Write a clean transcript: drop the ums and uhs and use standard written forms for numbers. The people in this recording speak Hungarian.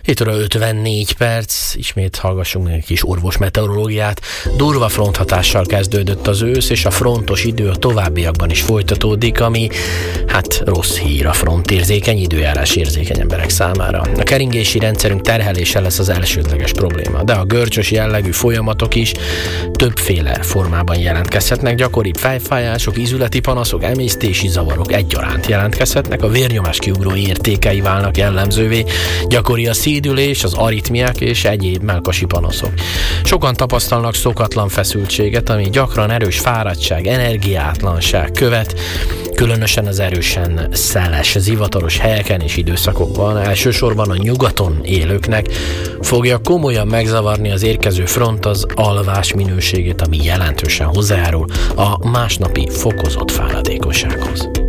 7 óra 54 perc, ismét hallgassunk egy kis orvos meteorológiát. Durva fronthatással kezdődött az ősz, és a frontos idő a továbbiakban is folytatódik, ami hát rossz hír a frontérzékeny, időjárás érzékeny emberek számára. A keringési rendszerünk terhelése lesz az elsődleges probléma, de a görcsös jellegű folyamatok is többféle formában jelentkezhetnek. Gyakoribb fejfájások, ízületi panaszok, emésztési zavarok egyaránt jelentkezhetnek, a vérnyomás kiugró értékei válnak jellemzővé, gyakori a szédülés, az aritmiák és egyéb mellkasi panaszok. Sokan tapasztalnak szokatlan feszültséget, ami gyakran erős fáradtság, energiátlanság követ, különösen az erősen szeles, zivataros helyeken és időszakokban, elsősorban a nyugaton élőknek fogja komolyan megzavarni az érkező front az alvás minőségét, ami jelentősen hozzájárul a másnapi fokozott fáradékossághoz.